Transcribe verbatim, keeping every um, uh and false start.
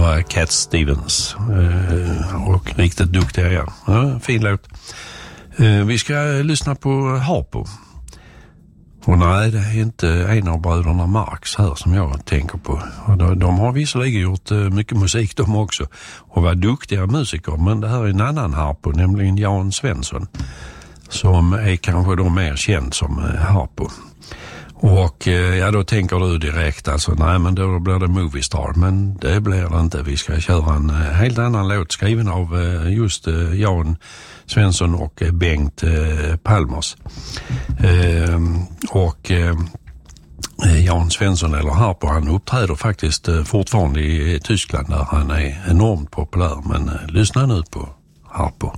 var Cat Stevens. Eh, och riktigt duktiga, ja. ja fin låt. Eh, vi ska lyssna på Harpo. Och nej, det är inte en av bröderna Marx här som jag tänker på. Och de, de har visserligen gjort uh, mycket musik de också och var duktiga musiker, men det här är en annan Harpo, nämligen Jan Svensson, som är kanske då mer känd som uh, Harpo. Och uh, ja, då tänker du direkt alltså, nej men då blir det Movie Star, men det blir det inte. Vi ska köra en uh, helt annan låt skriven av uh, just uh, Jan Svensson och uh, Bengt uh, Palmers. Uh, och uh, Jan Svensson eller Harpo, han uppträder faktiskt uh, fortfarande i Tyskland där han är enormt populär, men uh, lyssna nu på Harpo.